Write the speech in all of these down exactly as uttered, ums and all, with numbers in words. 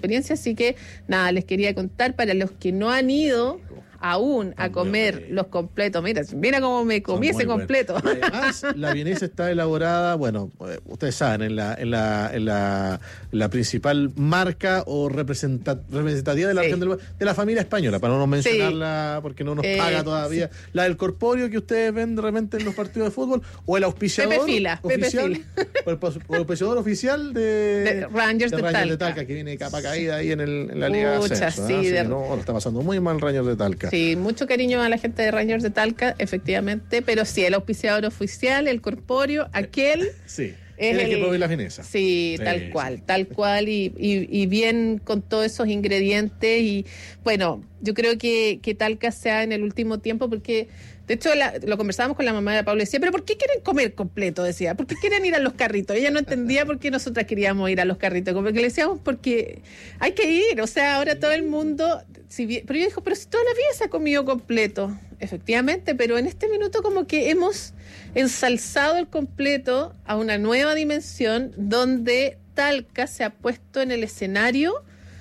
experiencia, así que nada, les quería contar para los que no han ido aún a comer los completos. Mira, mira cómo me comí ese completo. Además, la vienesa está elaborada, bueno, ustedes saben, en la en la en la, la principal marca o representa, representativa de la, sí. del, de la familia española, para no mencionarla, sí. porque no nos eh, paga todavía. Sí. La del corpóreo que ustedes ven de repente en los partidos de fútbol, o el auspiciador Pepe Fila, oficial, Pepe Fila. O el auspiciador oficial de, de Rangers de, de, Rangers Talca. de Talca, que viene capa caída ahí en, el, en la Liga Mucha, Ascenso, sí, ¿eh? de... sí, no, lo está pasando muy mal Rangers de Talca. Sí, mucho cariño a la gente de Rangers de Talca, efectivamente, pero sí, el auspiciador oficial, el corpóreo, aquel... sí. Es el, el que provee la vienesa. Sí, sí, tal cual, sí. tal cual, y, y, y bien con todos esos ingredientes. Y bueno, yo creo que, que Talca sea en el último tiempo, porque de hecho la, lo conversábamos con la mamá de Pablo, decía, pero ¿por qué quieren comer completo? Decía, ¿por qué quieren ir a los carritos? Ella no entendía por qué nosotras queríamos ir a los carritos, porque le decíamos, porque hay que ir, o sea, ahora todo el mundo, si bien, pero ella dijo, pero si toda la vida se ha comido completo. Efectivamente, pero en este minuto como que hemos ensalzado el completo a una nueva dimensión donde Talca se ha puesto en el escenario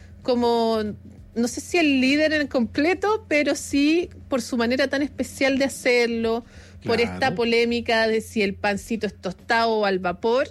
como, no sé si el líder en el completo, pero sí por su manera tan especial de hacerlo, claro. por esta polémica de si el pancito es tostado o al vapor.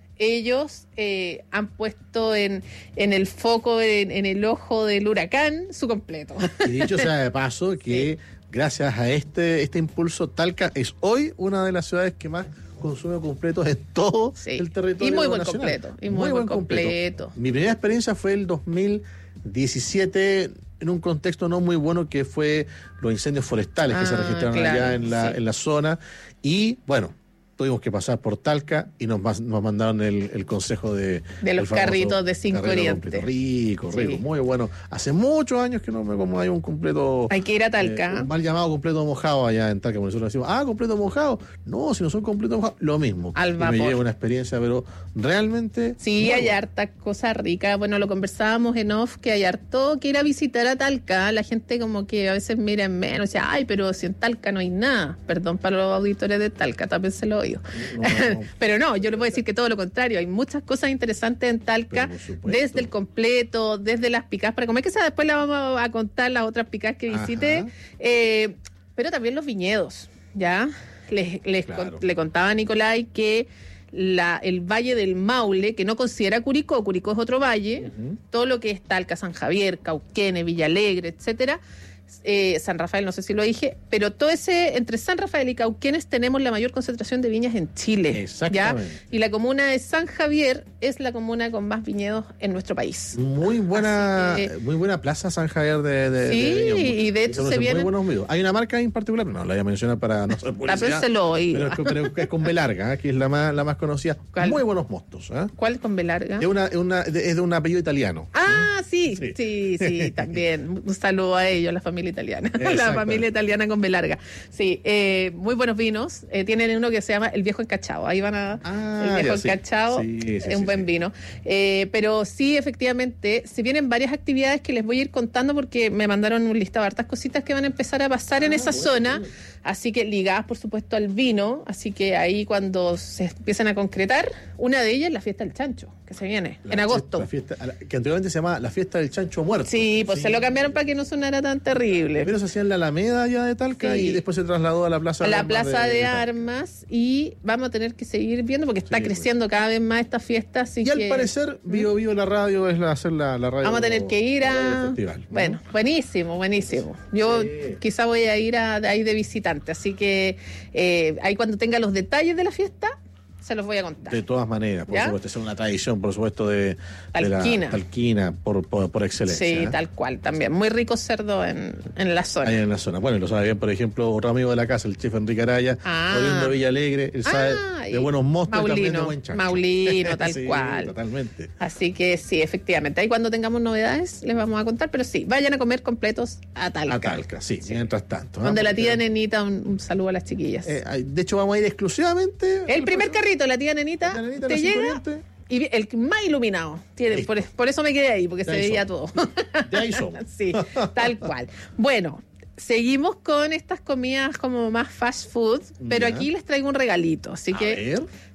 Ellos eh, han puesto en, en el foco, en, en el ojo del huracán, su completo. Y dicho sea de paso que... Sí. Gracias a este este impulso, Talca es hoy una de las ciudades que más consume completos en todo sí. el territorio y muy buen nacional. completo y muy, muy buen completo. completo. Mi primera experiencia fue el dos mil diecisiete en un contexto no muy bueno, que fue los incendios forestales ah, que se registraron claro, allá en la sí. en la zona, y bueno, tuvimos que pasar por Talca y nos, nos mandaron el, el consejo de... De los carritos de Cinco Oriente. Rico, rico, sí. muy bueno. Hace muchos años que no me como hay un completo... Hay que ir a Talca. Eh, un mal llamado completo mojado allá en Talca, porque nosotros decimos, ah, completo mojado. No, si no son completos mojados, lo mismo. Al vapor. Y me lleva una experiencia, pero realmente... Sí, hay harta cosa rica. Bueno, lo conversábamos en off, que hay harto que ir a visitar a Talca. La gente como que a veces mira en menos, o sea, ay, pero si en Talca no hay nada. Perdón para los auditores de Talca, tápenselo. No, no. Pero no, yo le puedo decir que todo lo contrario, hay muchas cosas interesantes en Talca, desde el completo, desde las picás para comer, que esa después la vamos a contar, las otras picás que visite, eh, pero también los viñedos, ¿ya? Les, les claro. con, le contaba a Nicolai que la, el Valle del Maule, que no considera Curicó, Curicó es otro valle, uh-huh. todo lo que es Talca, San Javier, Cauquenes, Villalegre, etcétera, Eh, San Rafael, no sé si lo dije, pero todo ese, entre San Rafael y Cauquenes tenemos la mayor concentración de viñas en Chile. Exactamente. ¿ya? Y la comuna de San Javier es la comuna con más viñedos en nuestro país. Muy buena, que, muy buena plaza San Javier de, de sí, de, de y de hecho se viene. Muy buenos videos. Hay una marca en particular, no la voy a mencionar para no ser publicidad. Pero, pero es con B larga, ¿eh? que es la más, la más conocida. ¿Cuál? Muy buenos mostos. ¿eh? ¿Cuál con B larga? Es, una, es, una, es de un apellido italiano. Ah, sí, sí, sí, sí también. Un saludo a ellos, la familia italiana. La familia italiana con B larga. Sí, eh, muy buenos vinos. Eh, tienen uno que se llama El Viejo Encachado. Ahí van a... Ah, el Viejo ya, Encachado sí. Sí, es sí, un sí, buen sí. vino. Eh, pero sí, efectivamente, se vienen varias actividades que les voy a ir contando porque me mandaron un listado de hartas cositas que van a empezar a pasar ah, en esa bueno, zona. Bueno. Así que ligadas, por supuesto, al vino. Así que ahí cuando se empiezan a concretar, una de ellas es la fiesta del chancho, que se viene la en agosto. La fiesta, que anteriormente se llamaba la fiesta del chancho muerto. Sí, pues sí. se lo cambiaron para que no sonara tan terrible. Primero se hacía en la Alameda ya de Talca sí. y después se trasladó a la Plaza a de la Armas. Plaza de, de, de Armas y vamos a tener que seguir viendo porque está sí, creciendo pues. cada vez más esta fiesta. Así y que, al parecer, Bio Bio la radio es la, hacer la, la radio. Vamos a tener que ir a... Festival, ¿no? Bueno, buenísimo, buenísimo. Yo sí. quizá voy a ir a, de ahí de visitante, así que eh, ahí cuando tenga los detalles de la fiesta se los voy a contar. De todas maneras, por ¿Ya? supuesto, es una tradición, por supuesto, de, talquina. de la talquina por, por, por excelencia. Sí, ¿eh? tal cual, también. Muy rico cerdo en, en la zona. Ahí en la zona. Bueno, lo sabe bien, por ejemplo, otro amigo de la casa, el chef Enrique Araya, ah. oriundo de Villalegre, él sabe ah, de buenos mostos y también de buen chancho. Maulino, tal sí, cual. Totalmente. Así que sí, efectivamente. Ahí cuando tengamos novedades les vamos a contar, pero sí, vayan a comer completos a Talca. A Talca, sí, sí. mientras tanto. Donde ¿eh? la tía Nenita, un, un saludo a las chiquillas. Eh, de hecho, vamos a ir exclusivamente... El primer carrito, la tía Nenita, Nenita te llega y el más iluminado. Tiene, por, por eso me quedé ahí, porque de se veía somos. todo. De ahí somos. Sí, tal cual. Bueno, seguimos con estas comidas como más fast food, pero ya. aquí les traigo un regalito. Así a que ver.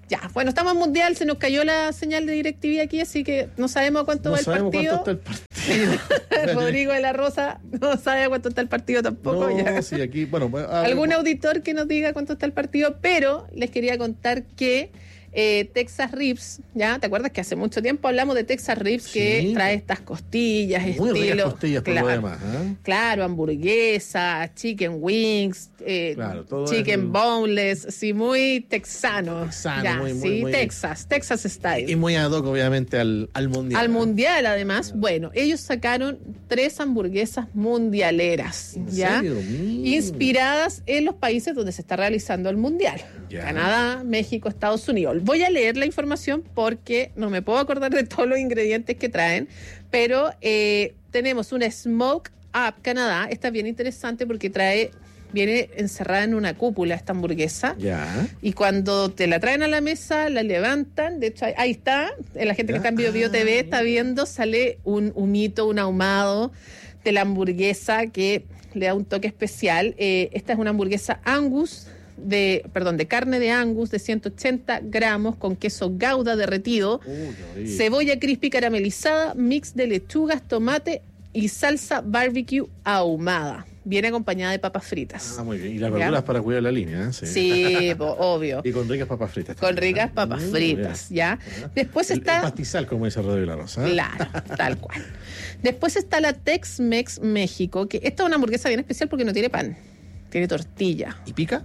Ya, bueno, estamos en Mundial, se nos cayó la señal de DirecTV aquí, así que no sabemos cuánto no va el sabemos partido. Cuánto está el partido. Rodrigo de la Rosa no sabe cuánto está el partido tampoco. No, ya. sí, aquí, bueno, a, algún auditor que nos diga cuánto está el partido, pero les quería contar que eh, Texas Ribs, ¿ya? ¿Te acuerdas que hace mucho tiempo hablamos de Texas Ribs sí, que trae estas costillas, muy estilo, ricas costillas por claro, lo demás, ¿eh? claro, hamburguesa, chicken wings, eh, claro, todo chicken el... boneless, sí, muy texano. Texano, ya, muy, muy, sí, muy... Texas, Texas style. Y muy ad hoc, obviamente, al, al mundial. Al mundial, además, bueno, ellos sacaron tres hamburguesas mundialeras, ¿En ¿ya? serio? Mm. Inspiradas en los países donde se está realizando el mundial. Ya. Canadá, México, Estados Unidos. Voy a leer la información porque no me puedo acordar de todos los ingredientes que traen, pero eh, tenemos una Smoke Up Canadá. Esta es bien interesante porque trae... Viene encerrada en una cúpula esta hamburguesa. Ya. Y cuando te la traen a la mesa, la levantan. De hecho, ahí, ahí está. La gente Ya. que está en Bio Bio T V está viendo. Sale un humito, un ahumado de la hamburguesa que le da un toque especial. Eh, esta es una hamburguesa Angus, de, perdón, de carne de Angus de ciento ochenta gramos con queso Gouda derretido, Uy, cebolla crispy caramelizada, mix de lechugas, tomate y salsa barbecue ahumada. Viene acompañada de papas fritas. Ah, muy bien. Y las verduras para cuidar la línea, ¿eh? Sí, sí po, obvio. Y con ricas papas fritas. Con ricas papas Muy fritas, bien. ¿ya? Después el, está... el pastizal, como dice Rodrigo La Rosa. ¿Eh? Claro, tal cual. Después está la Tex-Mex México, que esta es una hamburguesa bien especial porque no tiene pan, tiene tortilla. ¿Y pica?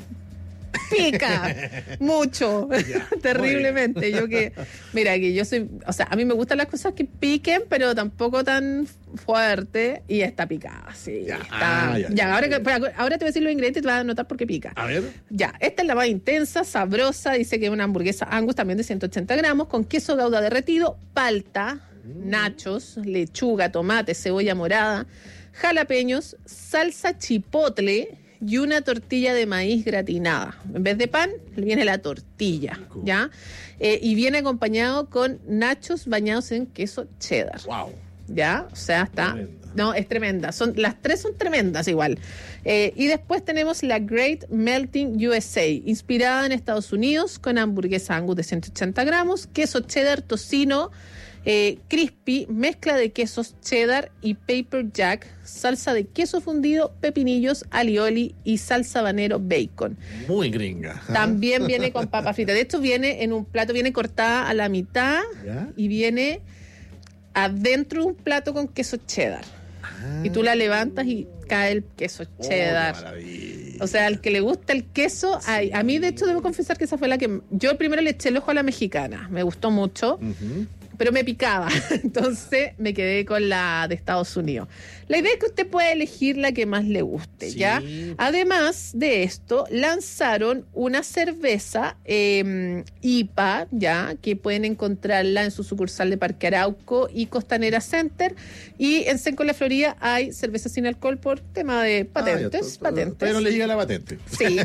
Pica mucho, Ya, terriblemente. Yo que, mira, que yo soy, o sea, a mí me gustan las cosas que piquen, pero tampoco tan fuerte, y está picada, sí. Ya, está, ah, ya, ya, ahora, ya. que, ahora te voy a decir los ingredientes y te vas a notar por qué pica. A ver. Ya, esta es la más intensa, sabrosa, dice que es una hamburguesa Angus también de ciento ochenta gramos, con queso Gouda derretido, palta, mm. nachos, lechuga, tomate, cebolla morada, jalapeños, salsa chipotle y una tortilla de maíz gratinada. En vez de pan, viene la tortilla, Cool. ¿ya? Eh, y viene acompañado con nachos bañados en queso cheddar. Wow. ¿Ya? O sea, está... Tremenda. No, es tremenda. Son, las tres son tremendas igual. Eh, y después tenemos la Great Melting U S A, inspirada en Estados Unidos, con hamburguesa Angus de ciento ochenta gramos, queso cheddar, tocino, eh, crispy, mezcla de quesos cheddar y pepper jack, salsa de queso fundido, pepinillos, alioli y salsa habanero bacon. Muy gringa. También viene con papa frita. De hecho, viene en un plato, viene cortada a la mitad ¿Ya? y viene adentro de un plato con queso cheddar. Ah. Y tú la levantas y cae el queso Oh, cheddar. qué maravilla. O sea, al que le gusta el queso, ay, a mí de hecho debo confesar que esa fue la que... Yo primero le eché el ojo a la mexicana, me gustó mucho, Ujú. pero me picaba, entonces me quedé con la de Estados Unidos. La idea es que usted pueda elegir la que más le guste, Sí. ¿ya? Además de esto, lanzaron una cerveza eh, I P A, ¿ya? Que pueden encontrarla en su sucursal de Parque Arauco y Costanera Center. Y en Senco La Florida hay cerveza sin alcohol por tema de patentes, Ah, ya, to- to- patentes. Pero le llega la patente. Sí,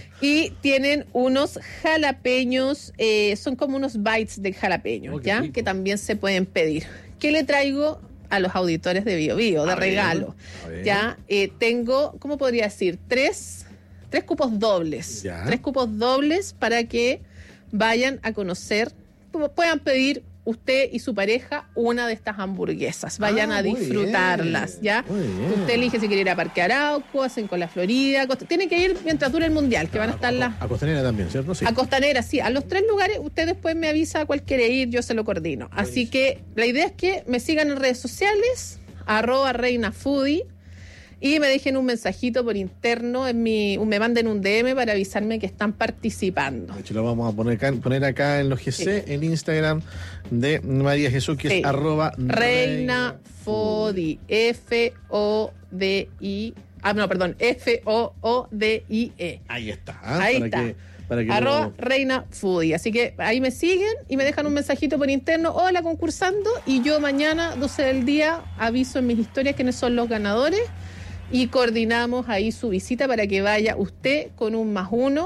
y tienen unos jalapeños, eh, son como unos bites de jalapeños, Oh, qué ¿ya? rico. Que también se pueden pedir. ¿Qué le traigo a los auditores de Bio Bio, de A ver, regalo? a ver. Ya, eh, tengo, ¿cómo podría decir? Tres, tres cupos dobles. Ya. Tres cupos dobles para que vayan a conocer, pu- puedan pedir usted y su pareja una de estas hamburguesas. Vayan Ah, a muy disfrutarlas, bien, ¿ya? muy bien. Usted elige si quiere ir a Parque Arauco, hacen con la Florida. Costa- Tienen que ir mientras dure el Mundial, que van a estar las... A Costanera también, ¿cierto? Sí. A Costanera, sí. A los tres lugares, usted después me avisa a cuál quiere ir, yo se lo coordino. Así que la idea es que me sigan en redes sociales, arroba Reina Foodie, y me dejen un mensajito por interno, en mi, me manden un D M para avisarme que están participando. De hecho, lo vamos a poner acá, poner acá en los G C, Sí. en Instagram de María Jesús, que Sí. es arroba Reina Foodie, F O D I, ah, no, perdón, F O O D I E. Ahí está. ¿ah? Ahí para está. Que, para que Arroba lo- Reina Foodie. Así que ahí me siguen y me dejan un mensajito por interno. Hola, concursando. Y yo mañana, doce del día, aviso en mis historias quiénes son los ganadores y coordinamos ahí su visita para que vaya usted con un más uno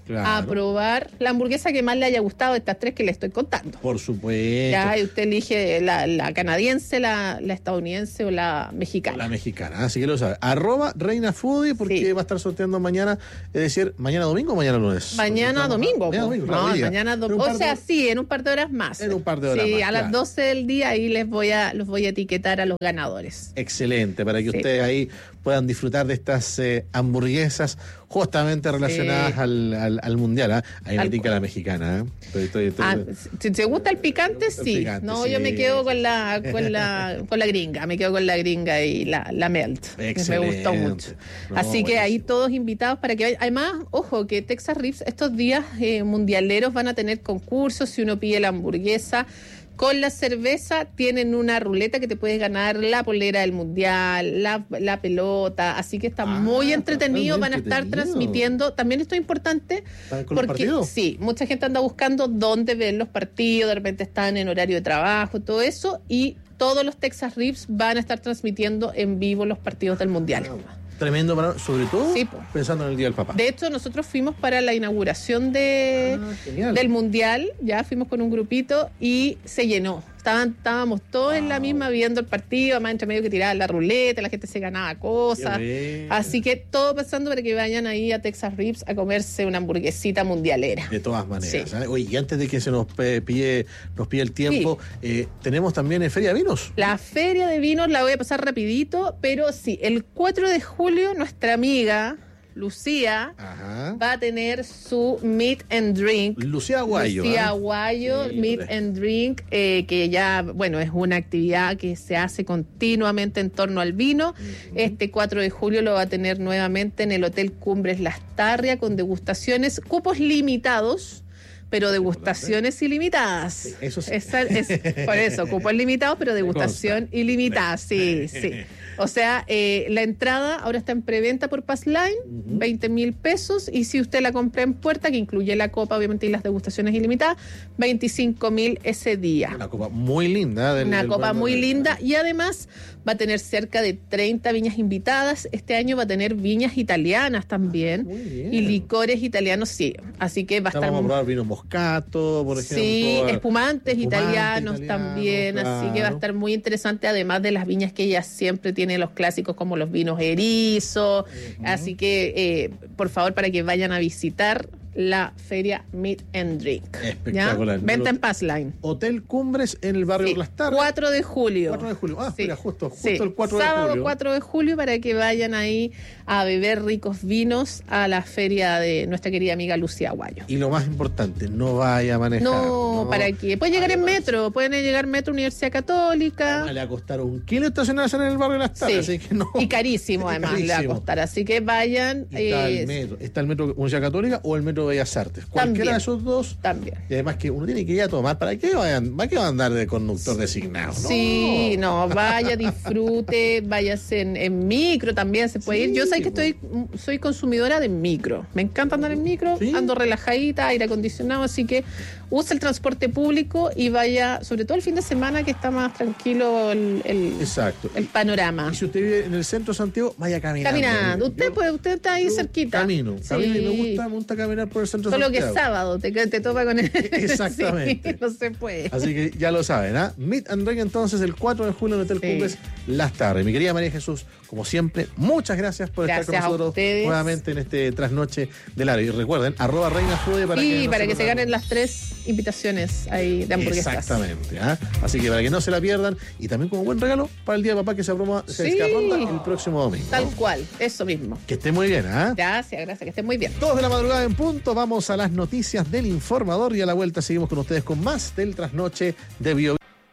Claro. a probar la hamburguesa que más le haya gustado de estas tres que le estoy contando. Por supuesto. Ya, y usted elige la, la canadiense, la, la estadounidense o la mexicana. La mexicana, así que lo sabe. Arroba Reina Foodie, porque Sí. va a estar sorteando mañana, es decir, mañana domingo o mañana lunes. Mañana Estamos- domingo. Mañana po. domingo, claro, No, hoy día. mañana En un domingo. par O de sea, horas. sí, en un par de horas más. En un par de horas Sí, más, a las claro. doce del día ahí les voy a, los voy a etiquetar a los ganadores. Excelente, para que Sí. ustedes ahí puedan disfrutar de estas eh, hamburguesas justamente relacionadas Sí. al, al, al mundial. ¿ah? Ahí me Tal tica cual. la mexicana. ¿eh? Estoy- estoy- estoy- Ah, si te gusta el picante, sí. El picante, no, sí. yo me quedo con la, con la, con la gringa, me quedo con la gringa y la, la melt. Excelente. Me gustó mucho. No, Así que ahí buenísimo. todos invitados para que vayan. Además, ojo, que Texas Ribs estos días eh, mundialeros van a tener concursos. Si uno pide la hamburguesa con la cerveza, tienen una ruleta que te puedes ganar la polera del mundial, la, la pelota. Así que está Ah, muy está entretenido. muy Van a estar entretenido. transmitiendo. También esto es importante. ¿Están con los Porque partidos? sí, mucha gente anda buscando dónde ver los partidos, de repente están en horario de trabajo, todo eso, y todos los Texas Ribs van a estar transmitiendo en vivo los partidos del Mundial. Tremendo, para, sobre todo Sí, po. pensando en el Día del Papá. De hecho, nosotros fuimos para la inauguración de, Ah, genial. del Mundial, ya fuimos con un grupito y se llenó. Estaban, estábamos todos en la Wow. misma viendo el partido, más entre medio que tiraban la ruleta, la gente se ganaba cosas. Qué bueno. Así que todo pasando para que vayan ahí a Texas Ribs a comerse una hamburguesita mundialera. De todas maneras. Sí. ¿eh? Oye, y antes de que se nos pe- pille, nos pille el tiempo, eh, tenemos también en Feria de Vinos. La feria de vinos la voy a pasar rapidito, pero sí, el cuatro de julio nuestra amiga Lucía Ajá. va a tener su Meet and Drink. Lucía Aguayo. Lucía ¿ah? Aguayo, Sí, Meet hombre. and Drink, eh, que ya, bueno, es una actividad que se hace continuamente en torno al vino. Este cuatro de julio lo va a tener nuevamente en el Hotel Cumbres Las Tarrias con degustaciones, cupos limitados, pero degustaciones ilimitadas. eso sí. Esa- es, por eso, cupos limitados, pero degustación ilimitada, sí, sí. O sea, eh, la entrada ahora está en preventa por Passline, Ujú. veinte mil pesos, y si usted la compra en puerta, que incluye la copa, obviamente, y las degustaciones ilimitadas, veinticinco mil ese día. Una copa muy linda. Del, Una del copa Pueblo muy de- linda, y además va a tener cerca de treinta viñas invitadas. Este año va a tener viñas italianas también, Muy bien. y licores italianos, sí. Así que va a estar Vamos a muy... probar vino moscato, por ejemplo. Sí, espumantes, Espumantes italianos, italianos, también, así que va a claro. estar muy interesante, además de las viñas que ella siempre tiene, los clásicos como los vinos erizo, así que eh, por favor para que vayan a visitar la feria Meet and Drink. ¿Ya? Espectacular. Venta en Passline. Hotel Cumbres en el barrio Sí, Las Tarrias. cuatro de julio. cuatro de julio. Ah, Sí. mira, justo, justo Sí. el cuatro de Sábado julio. cuatro de julio para que vayan ahí a beber ricos vinos a la feria de nuestra querida amiga Lucía Aguayo. Y lo más importante, no vaya a manejar. No, ¿para qué? Pueden llegar en Además, metro, pueden llegar metro Universidad Católica. Le va a costar un kilo estacionarse en el barrio de Las Tarrias, Sí. así que no. Y carísimo, además, le va a Carísimo. costar. Así que vayan. Y está eh, el metro. Está el metro Universidad Católica o el metro Bellas Artes. Cualquiera También. de esos dos. También. Y además que uno tiene que ir a tomar. ¿Para qué vayan? ¿Para qué va a andar de conductor designado? No. Sí, no, vaya, disfrute, váyase en, en micro también se puede Sí, ir. Yo sé que pues. estoy, soy consumidora de micro. Me encanta andar en micro, Sí. ando relajadita, aire acondicionado, así que use el transporte público y vaya, sobre todo el fin de semana que está más tranquilo el, el, Exacto. el panorama. Y si usted vive en el centro de Santiago, vaya caminando. Caminando. Usted, Yo- pues, usted está ahí yo cerquita. Camino, Sí. camino y me gusta, me gusta caminar por el centro de Solo que Santiago. es sábado, te, te topa con el... Exactamente. Sí, no se puede. Así que ya lo saben, ¿ah? Meet and Drink entonces el cuatro de julio en Hotel Sí. Cumbres Las Tarrias. Mi querida María Jesús, como siempre, muchas gracias por Gracias estar a con nosotros ustedes. nuevamente en este trasnoche del área. Y recuerden, arroba Reina Foodie para y que no para se que se pierdan. ganen las tres invitaciones ahí de hamburguesas. Exactamente, ¿ah? Así que para que no se la pierdan y también como buen regalo para el Día de Papá que se, aproma, se Sí. ronda el próximo domingo. Tal cual, eso mismo. Que esté muy bien, ¿ah? Gracias, gracias, que estén muy bien. Dos de la madrugada en punto, vamos a las noticias del informador y a la vuelta seguimos con ustedes con más del trasnoche de Bio.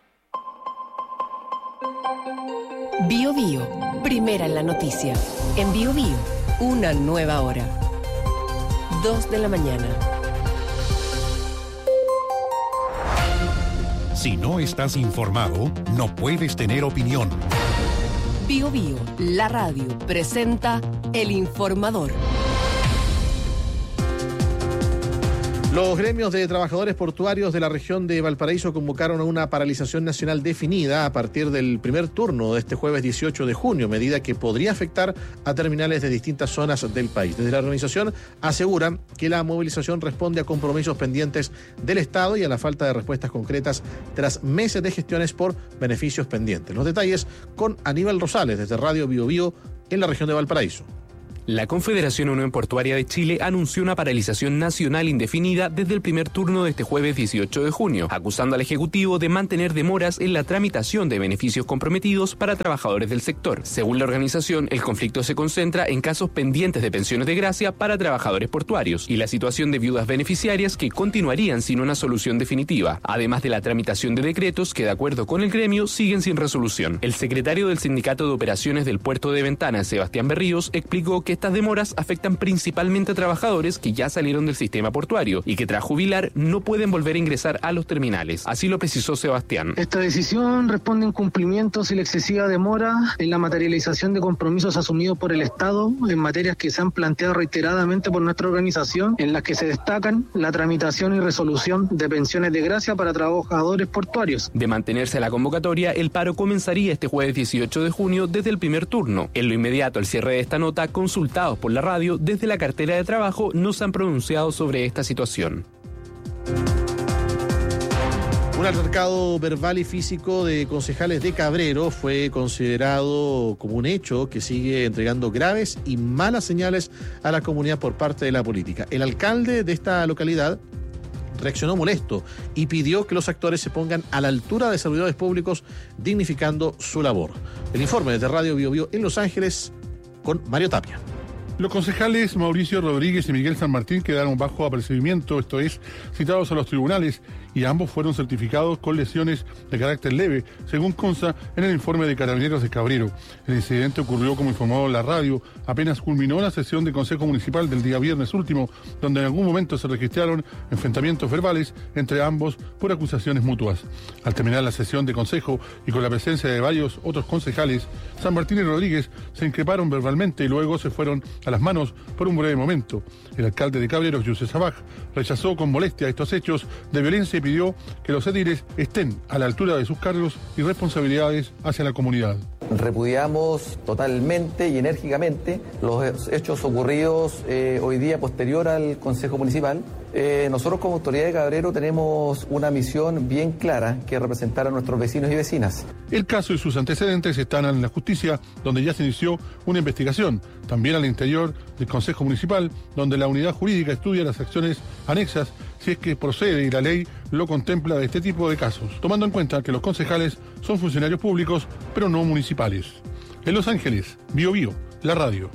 Bio Bio, primera en la noticia. En Bio Bio, una nueva hora. Dos de la mañana. Si no estás informado, no puedes tener opinión. Bio Bio, la radio, presenta El Informador. Los gremios de trabajadores portuarios de la región de Valparaíso convocaron a una paralización nacional definida a partir del primer turno de este jueves dieciocho de junio, medida que podría afectar a terminales de distintas zonas del país. Desde la organización aseguran que la movilización responde a compromisos pendientes del Estado y a la falta de respuestas concretas tras meses de gestiones por beneficios pendientes. Los detalles con Aníbal Rosales desde Radio Bio Bio en la región de Valparaíso. La Confederación Unión Portuaria de Chile anunció una paralización nacional indefinida desde el primer turno de este jueves dieciocho de junio, acusando al Ejecutivo de mantener demoras en la tramitación de beneficios comprometidos para trabajadores del sector. Según la organización, el conflicto se concentra en casos pendientes de pensiones de gracia para trabajadores portuarios y la situación de viudas beneficiarias que continuarían sin una solución definitiva, además de la tramitación de decretos que, de acuerdo con el gremio, siguen sin resolución. El secretario del Sindicato de Operaciones del Puerto de Ventana, Sebastián Berríos, explicó que estas demoras afectan principalmente a trabajadores que ya salieron del sistema portuario y que tras jubilar no pueden volver a ingresar a los terminales. Así lo precisó Sebastián. Esta decisión responde a incumplimientos y la excesiva demora en la materialización de compromisos asumidos por el Estado en materias que se han planteado reiteradamente por nuestra organización, en las que se destacan la tramitación y resolución de pensiones de gracia para trabajadores portuarios. De mantenerse la convocatoria, el paro comenzaría este jueves dieciocho de junio desde el primer turno. En lo inmediato, al cierre de esta nota, consultados por la radio desde la cartera de trabajo, no se han pronunciado sobre esta situación. Un altercado verbal y físico de concejales de Cabrero fue considerado como un hecho que sigue entregando graves y malas señales a la comunidad por parte de la política. El alcalde de esta localidad reaccionó molesto y pidió que los actores se pongan a la altura de servidores públicos, dignificando su labor. El informe desde Radio Bio Bio en Los Ángeles con Mario Tapia. Los concejales Mauricio Rodríguez y Miguel San Martín quedaron bajo apercibimiento, esto es, citados a los tribunales, y ambos fueron certificados con lesiones de carácter leve, según consta en el informe de Carabineros de Cabrero. El incidente ocurrió, como informó la radio, apenas culminó la sesión de Consejo Municipal del día viernes último, donde en algún momento se registraron enfrentamientos verbales entre ambos por acusaciones mutuas. Al terminar la sesión de Consejo y con la presencia de varios otros concejales, San Martín y Rodríguez se increparon verbalmente y luego se fueron a las manos por un breve momento. El alcalde de Cabreros, Yusef Sabaj, rechazó con molestia estos hechos de violencia y pidió que los ediles estén a la altura de sus cargos y responsabilidades hacia la comunidad. Repudiamos totalmente y enérgicamente los hechos ocurridos eh, hoy día posterior al Consejo Municipal. Eh, nosotros como autoridad de Cabrero tenemos una misión bien clara, que es representar a nuestros vecinos y vecinas. El caso y sus antecedentes están en la justicia, donde ya se inició una investigación. También al interior del Consejo Municipal, donde la unidad jurídica estudia las acciones anexas, si es que procede y la ley lo contempla de este tipo de casos, tomando en cuenta que los concejales son funcionarios públicos, pero no municipales. En Los Ángeles, Bio Bio, la radio.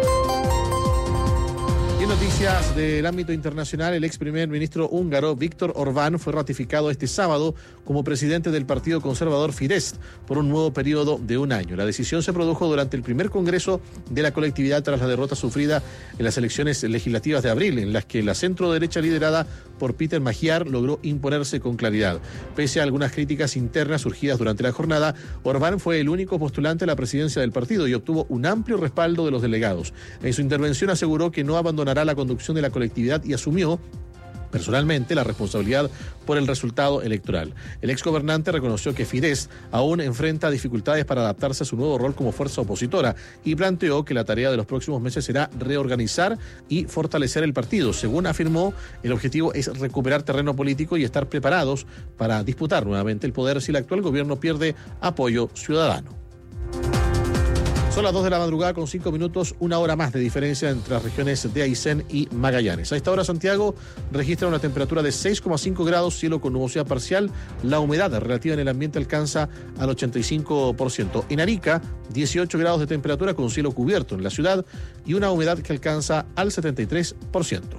Y en noticias del ámbito internacional, el ex primer ministro húngaro Viktor Orbán fue ratificado este sábado como presidente del partido conservador Fidesz por un nuevo periodo de un año. La decisión se produjo durante el primer congreso de la colectividad tras la derrota sufrida en las elecciones legislativas de abril, en las que la centro-derecha liderada por Peter Magyar logró imponerse con claridad. Pese a algunas críticas internas surgidas durante la jornada, Orbán fue el único postulante a la presidencia del partido y obtuvo un amplio respaldo de los delegados. En su intervención aseguró que no abandonará la conducción de la colectividad y asumió personalmente la responsabilidad por el resultado electoral. El exgobernante reconoció que Fidesz aún enfrenta dificultades para adaptarse a su nuevo rol como fuerza opositora y planteó que la tarea de los próximos meses será reorganizar y fortalecer el partido. Según afirmó, el objetivo es recuperar terreno político y estar preparados para disputar nuevamente el poder si el actual gobierno pierde apoyo ciudadano. Son las dos de la madrugada con cinco minutos, una hora más de diferencia entre las regiones de Aysén y Magallanes. A esta hora Santiago registra una temperatura de seis coma cinco grados, cielo con nubosidad parcial. La humedad relativa en el ambiente alcanza al ochenta y cinco por ciento. En Arica, dieciocho grados de temperatura con cielo cubierto en la ciudad y una humedad que alcanza al setenta y tres por ciento.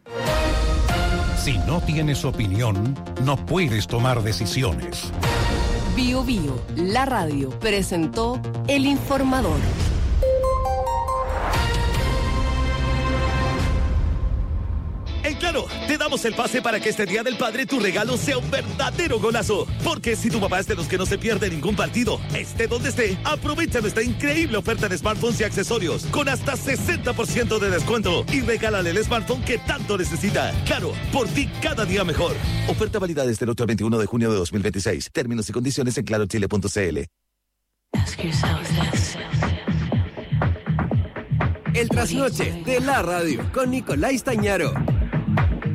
Si no tienes opinión, no puedes tomar decisiones. Bio Bio, la radio, presentó El Informador. En Claro, te damos el pase para que este Día del Padre tu regalo sea un verdadero golazo. Porque si tu papá es de los que no se pierde ningún partido, esté donde esté, aprovecha nuestra increíble oferta de smartphones y accesorios con hasta sesenta por ciento de descuento y regálale el smartphone que tanto necesita. Claro, por ti cada día mejor. Oferta válida desde el ocho al veintiuno de junio de dos mil veintiséis. Términos y condiciones en claro chile punto c l. El trasnoche de la radio con Nicolás Stañaro.